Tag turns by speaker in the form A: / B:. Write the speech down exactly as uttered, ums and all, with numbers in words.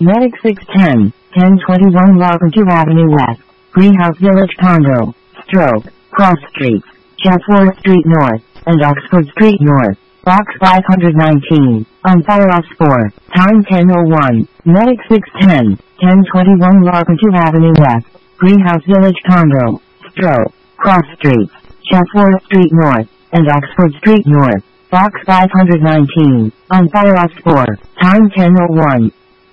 A: Medic six ten, ten twenty-one Larpenteur Avenue West, Greenhouse Village Condo, Stroke, Cross Streets, Chatsworth Street North, and Oxford Street North. Box five nineteen, on fire off four, time ten oh one, Medic six ten, ten twenty-one Larpenteur Avenue West, Greenhouse Village Condo, Stroke, Cross Streets, Chatsworth Street North, and Oxford Street North. Box five nineteen, on fire off four, time ten oh one.